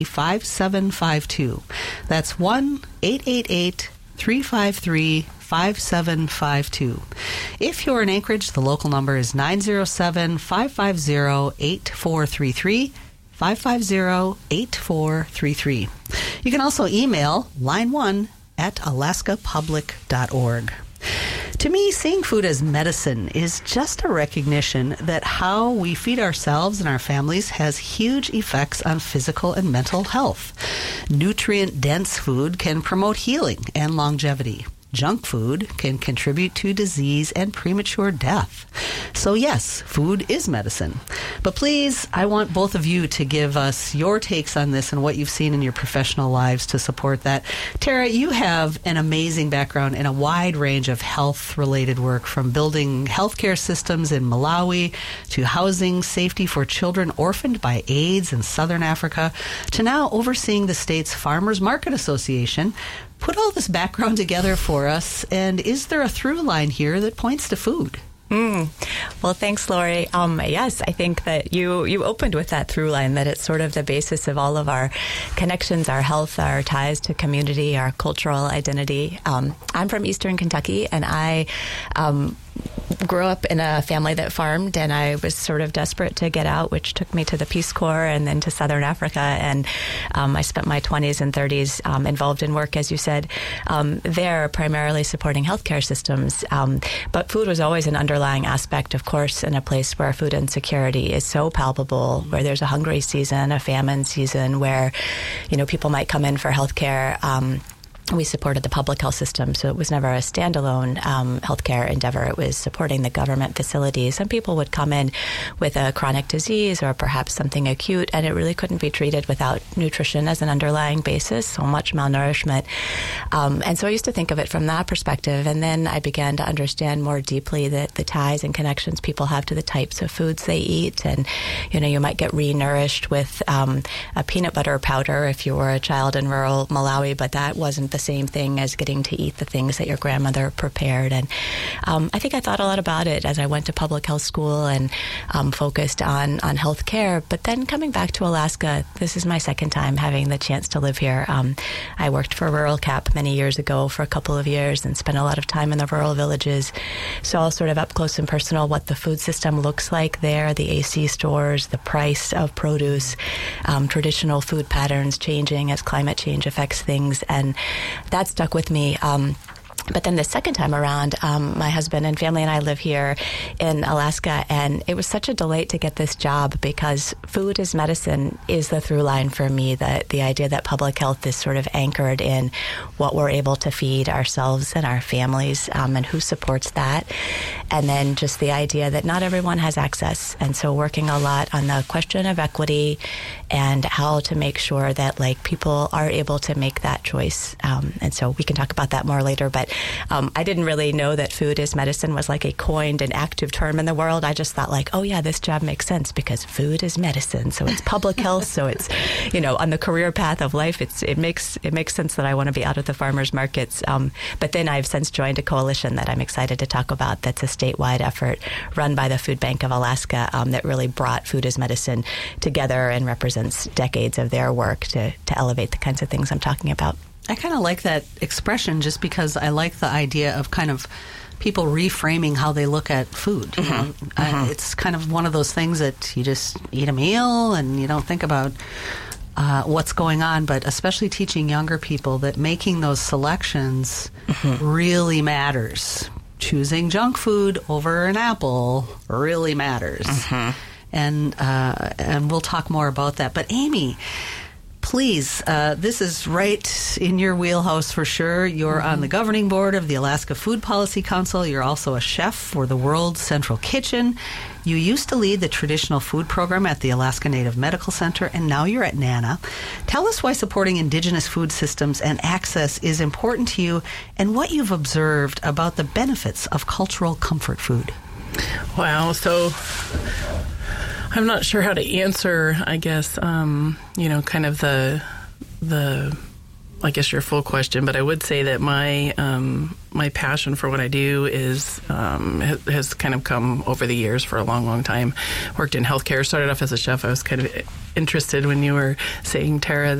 5752. That's 1-888-353-5752. If you're in Anchorage, the local number is 907-550-8433. 550-8433. You can also email line1@alaskapublic.org. To me, seeing food as medicine is just a recognition that how we feed ourselves and our families has huge effects on physical and mental health. Nutrient-dense food can promote healing and longevity. Junk food can contribute to disease and premature death. So yes, food is medicine. But please, I want both of you to give us your takes on this and what you've seen in your professional lives to support that. Tara, you have an amazing background in a wide range of health-related work, from building healthcare systems in Malawi to housing safety for children orphaned by AIDS in Southern Africa, to now overseeing the state's Farmers Market Association. Put all this background together for us, and is there a through line here that points to food? Well, thanks, Lori. Yes, I think that you opened with that through line, that it's sort of the basis of all of our connections, our health, our ties to community, our cultural identity. I'm from Eastern Kentucky, and I grew up in a family that farmed, and I was sort of desperate to get out, which took me to the Peace Corps and then to Southern Africa. And I spent my 20s and 30s involved in work, as you said, there, primarily supporting healthcare systems. But food was always an underlying aspect, of course, in a place where food insecurity is so palpable, where there's a hungry season, a famine season, where, people might come in for healthcare. We supported the public health system, so it was never a standalone healthcare endeavor. It was supporting the government facilities. Some people would come in with a chronic disease or perhaps something acute, and it really couldn't be treated without nutrition as an underlying basis, so much malnourishment. And so I used to think of it from that perspective, and then I began to understand more deeply that the ties and connections people have to the types of foods they eat. And, you might get re-nourished with a peanut butter powder if you were a child in rural Malawi, but that wasn't the same thing as getting to eat the things that your grandmother prepared. And I think I thought a lot about it as I went to public health school and focused on health care. But then coming back to Alaska, this is my second time having the chance to live here. I worked for Rural Cap many years ago for a couple of years and spent a lot of time in the rural villages. Saw sort of up close and personal what the food system looks like there, the AC stores, the price of produce, traditional food patterns changing as climate change affects things. And that stuck with me. But then the second time around, my husband and family and I live here in Alaska, and it was such a delight to get this job because food as medicine is the through line for me, that the idea that public health is sort of anchored in what we're able to feed ourselves and our families, and who supports that. And then just the idea that not everyone has access. And so working a lot on the question of equity and how to make sure that people are able to make that choice. And so we can talk about that more later, but I didn't really know that food as medicine was a coined and active term in the world. I just thought oh yeah, this job makes sense because food is medicine. So it's public health. So it's, on the career path of life, it makes sense that I want to be out at the farmers markets. But then I've since joined a coalition that I'm excited to talk about. That's a statewide effort run by the Food Bank of Alaska that really brought food as medicine together and represents decades of their work to elevate the kinds of things I'm talking about. I kind of like that expression just because I like the idea of kind of people reframing how they look at food. It's kind of one of those things that you just eat a meal and you don't think about what's going on, but especially teaching younger people that making those selections really matters. Choosing junk food over an apple really matters. And we'll talk more about that. But Amy, please, this is right in your wheelhouse for sure. You're on the governing board of the Alaska Food Policy Council. You're also a chef for the World Central Kitchen. You used to lead the traditional food program at the Alaska Native Medical Center, and now you're at NANA. Tell us why supporting indigenous food systems and access is important to you and what you've observed about the benefits of cultural comfort food. Wow, so I'm not sure how to answer, I guess, kind of the I guess, your full question, but I would say that my my passion for what I do has kind of come over the years for a long, long time. Worked in healthcare, started off as a chef. I was kind of interested when you were saying, Tara,